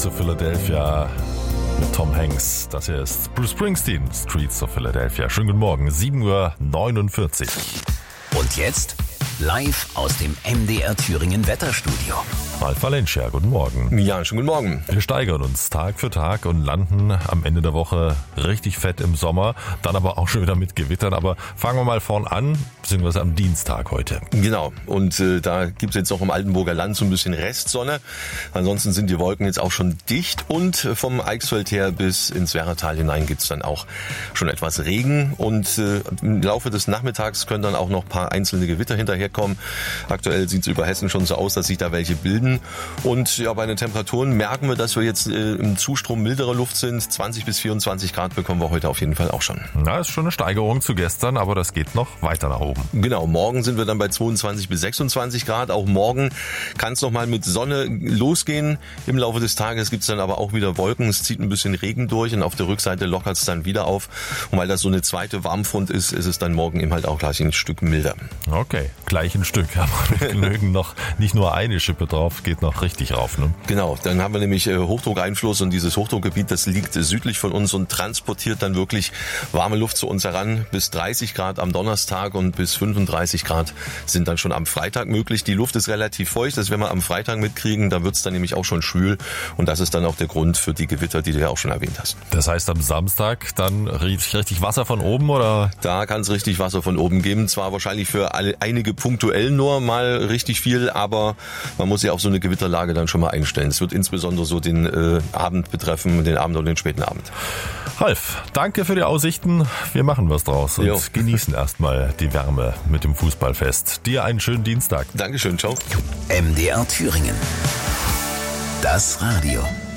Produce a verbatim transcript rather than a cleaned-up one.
of Philadelphia mit Tom Hanks. Das hier ist Bruce Springsteen, Streets of Philadelphia. Schönen guten Morgen, sieben Uhr neunundvierzig. Und jetzt live aus dem M D R Thüringen Wetterstudio. Ralf Valencia, guten Morgen. Ja, schönen guten Morgen. Wir steigern uns Tag für Tag und landen am Ende der Woche richtig fett im Sommer, dann aber auch schon wieder mit Gewittern. Aber fangen wir mal vorn an, beziehungsweise am Dienstag heute. Genau, und äh, da gibt's jetzt noch im Altenburger Land so ein bisschen Restsonne. Ansonsten sind die Wolken jetzt auch schon dicht und vom Eichsfeld her bis ins Werratal hinein gibt's dann auch schon etwas Regen. Und äh, im Laufe des Nachmittags können dann auch noch ein paar einzelne Gewitter hinterherkommen. Aktuell sieht's über Hessen schon so aus, dass sich da welche bilden. Und ja, bei den Temperaturen merken wir, dass wir jetzt äh, im Zustrom milderer Luft sind. zwanzig bis vierundzwanzig Grad bekommen wir heute auf jeden Fall auch schon. Na, ist schon eine Steigerung zu gestern, aber das geht noch weiter nach oben. Genau, morgen sind wir dann bei zweiundzwanzig bis sechsundzwanzig Grad. Auch morgen kann es nochmal mit Sonne losgehen. Im Laufe des Tages gibt es dann aber auch wieder Wolken. Es zieht ein bisschen Regen durch und auf der Rückseite lockert es dann wieder auf. Und weil das so eine zweite Warmfront ist, ist es dann morgen eben halt auch gleich ein Stück milder. Okay, gleich ein Stück. Aber wir genügen noch nicht nur eine Schippe drauf, geht noch richtig rauf, ne? Genau, dann haben wir nämlich äh, Hochdruckeinfluss und dieses Hochdruckgebiet, das liegt äh, südlich von uns und transportiert dann wirklich warme Luft zu uns heran. Bis dreißig Grad am Donnerstag und bis fünfunddreißig Grad sind dann schon am Freitag möglich. Die Luft ist relativ feucht, das werden wir am Freitag mitkriegen, da wird es dann nämlich auch schon schwül und das ist dann auch der Grund für die Gewitter, die du ja auch schon erwähnt hast. Das heißt am Samstag dann richtig, richtig Wasser von oben, oder? Da kann es richtig Wasser von oben geben, zwar wahrscheinlich für alle, einige punktuell nur mal richtig viel, aber man muss ja auch so eine Gewitterlage dann schon mal einstellen. Es wird insbesondere so den äh, Abend betreffen, den Abend oder den späten Abend. Ralf, danke für die Aussichten. Wir machen was draus und jo. genießen erstmal die Wärme mit dem Fußballfest. Dir einen schönen Dienstag. Dankeschön, ciao. M D R Thüringen. Das Radio.